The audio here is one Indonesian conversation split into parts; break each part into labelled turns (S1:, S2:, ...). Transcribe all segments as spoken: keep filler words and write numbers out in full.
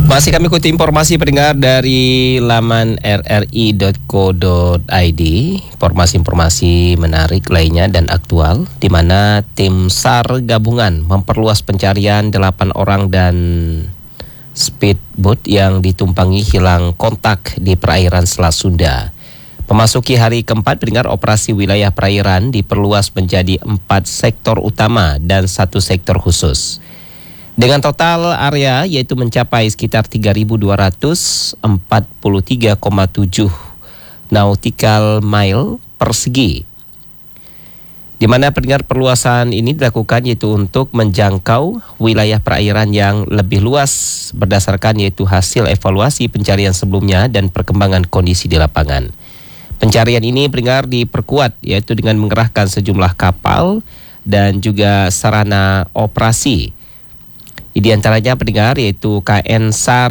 S1: Masih kami ikuti informasi pendengar dari laman r r i dot co dot i d. Informasi-informasi menarik lainnya dan aktual, di mana tim SAR gabungan memperluas pencarian delapan orang dan speedboat yang ditumpangi hilang kontak di perairan Selat Sunda. Memasuki hari keempat, pendengar, operasi wilayah perairan diperluas menjadi empat sektor utama dan satu sektor khusus. Dengan total area yaitu mencapai sekitar tiga ribu dua ratus empat puluh tiga koma tujuh nautical mile persegi. Di mana pendengar perluasan ini dilakukan yaitu untuk menjangkau wilayah perairan yang lebih luas berdasarkan yaitu hasil evaluasi pencarian sebelumnya dan perkembangan kondisi di lapangan. Pencarian ini pendengar diperkuat yaitu dengan mengerahkan sejumlah kapal dan juga sarana operasi. Di antaranya pendengar yaitu K N SAR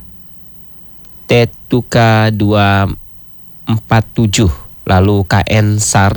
S1: Tetuka dua empat tujuh, lalu K N SAR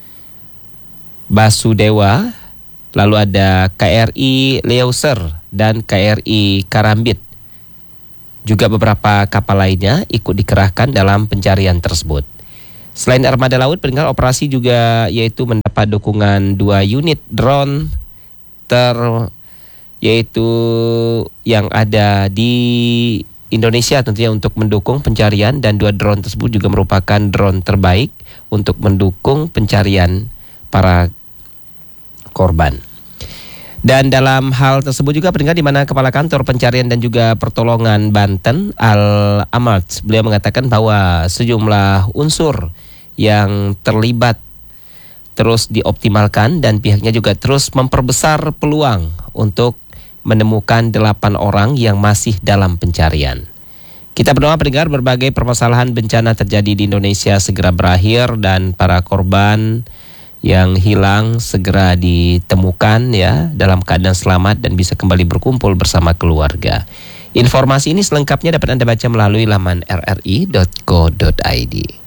S1: Basudewa, lalu ada K R I Leuser dan K R I Karambit. Juga beberapa kapal lainnya ikut dikerahkan dalam pencarian tersebut. Selain armada laut, pendengar, operasi juga yaitu mendapat dukungan dua unit drone ter yaitu yang ada di Indonesia tentunya untuk mendukung pencarian, dan dua drone tersebut juga merupakan drone terbaik untuk mendukung pencarian para korban. Dan dalam hal tersebut juga pendengar, di mana Kepala Kantor Pencarian dan juga Pertolongan Banten Al-Amart, beliau mengatakan bahwa sejumlah unsur yang terlibat terus dioptimalkan dan pihaknya juga terus memperbesar peluang untuk menemukan delapan orang yang masih dalam pencarian. Kita berdoa pendengar berbagai permasalahan bencana terjadi di Indonesia segera berakhir dan para korban yang hilang segera ditemukan ya dalam keadaan selamat dan bisa kembali berkumpul bersama keluarga. Informasi ini selengkapnya dapat Anda baca melalui laman r r i dot co dot i d.